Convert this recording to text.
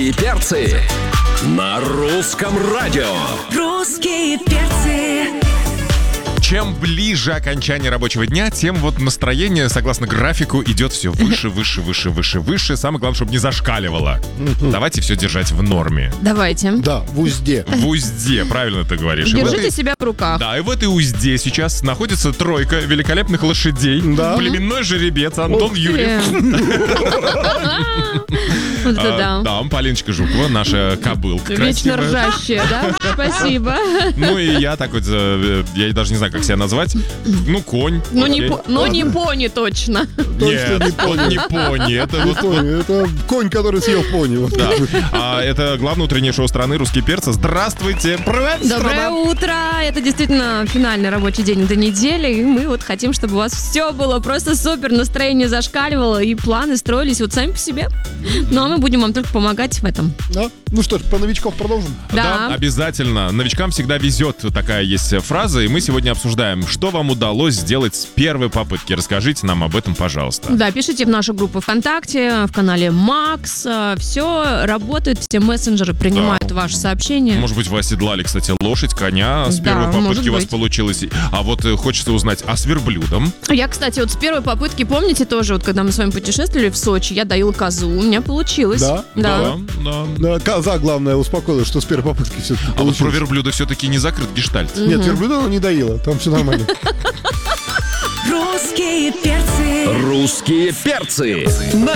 Русские перцы на русском радио. Русские перцы. Чем ближе окончание рабочего дня, тем вот настроение, согласно графику, идет все выше, выше, выше, выше, выше. Самое главное, чтобы не зашкаливало. Давайте все держать в норме. Давайте. Да, в узде. В узде, правильно ты говоришь. Держите себя в руках. Да, и в этой узде сейчас находится тройка великолепных лошадей. Да. Племенной жеребец Антон Юрьев. Вот это да. Да, Полиночка Жукова, наша кобылка Вечно красивая. ржащая, да? Спасибо. Ну и я такой, я даже не знаю, как себя назвать. Ну, конь. Но Окей. не пони точно. Нет, не пони. он не пони. Это Не вот пони, это конь, который съел пони. Вот. да. Это главное утреннее шоу страны «Русские перцы». Здравствуйте! Привет, Доброе страна! утро! Это действительно финальный рабочий день этой недели, и мы вот хотим, чтобы у вас все было просто супер, настроение зашкаливало, и планы строились вот сами по себе. Ну, а мы будем вам только помогать в этом. Да? Ну что ж, про новичков продолжим. Да, обязательно. Новичкам всегда везет. Такая есть фраза, и мы сегодня обсуждаем, что вам удалось сделать с первой попытки. Расскажите нам об этом, пожалуйста. Да, пишите в нашу группу ВКонтакте, в канале Макс. Все работает, все мессенджеры принимают ваши сообщения. Может быть, вы оседлали, кстати, лошадь, коня с Да, первой может попытки у вас быть. получилось. А вот хочется узнать, а с верблюдом? Я, кстати, вот с первой попытки, помните тоже, вот когда мы с вами путешествовали в Сочи, я доила козу, у меня получилось. Да? Да. Да, коза, главное, успокоилась, что с первой попытки все-таки А вот про получилось. верблюда все-таки не закрыт гештальт. Нет, верблюда она не доила, там все нормально. Русские перцы. Русские перцы на